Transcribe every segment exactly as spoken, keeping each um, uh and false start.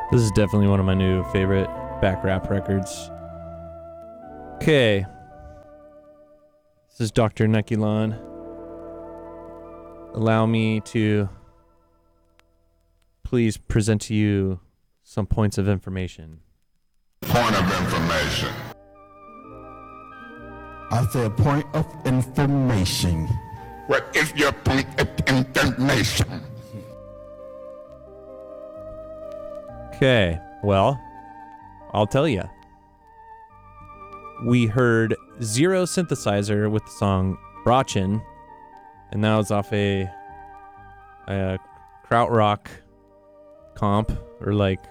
This is definitely one of my new favorite back rap records. Okay. This is Doctor Nekulon. Allow me to please present to you some points of information. Point of information. I said point of information. What is your point of information? Okay, well, I'll tell you. We heard Zero Synthesizer with the song Brochin, and that was off a, a krautrock comp, or like,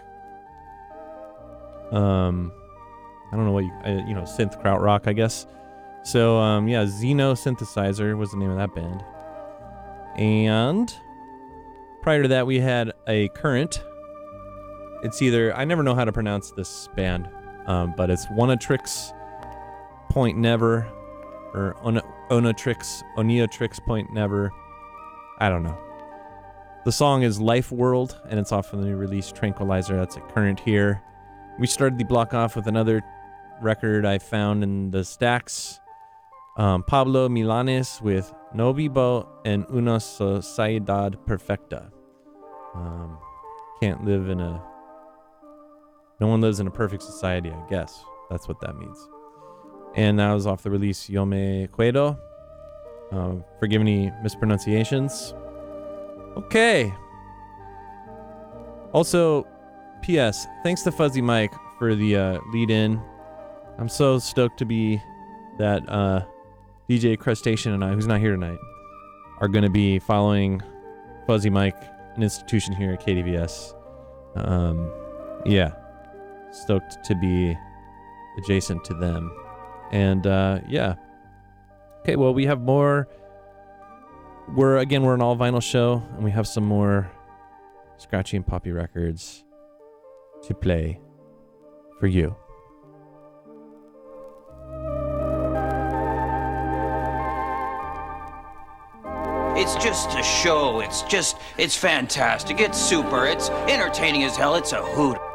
um, I don't know what you, uh, you know, synth krautrock, I guess. So, um, yeah, Xeno Synthesizer was the name of that band. And prior to that, we had a Current. It's either, I never know how to pronounce this band, um, but it's Oneotrix Point Never, or On- Oneotrix, Oneotrix Point Never. I don't know. The song is Life World, and it's off of the new release Tranquilizer. That's a Current here. We started the block off with another record I found in the stacks. Um, Pablo Milanes with No Vivo en una sociedad perfecta. Um, can't live in a... No one lives in a perfect society, I guess. That's what that means. And that was off the release Yo Me Quedo. Uh, forgive any mispronunciations. Okay. Also, P S. Thanks to Fuzzy Mike for the uh, lead-in. I'm so stoked to be that uh, D J Crustacean and I, who's not here tonight, are going to be following Fuzzy Mike, an institution here at K D V S. Um, yeah. Stoked to be adjacent to them. And uh yeah. Okay, well, we have more. We're again we're an all vinyl show, and we have some more scratchy and poppy records to play for you. It's just a show. It's just it's fantastic. It's super. It's entertaining as hell. It's a hoot.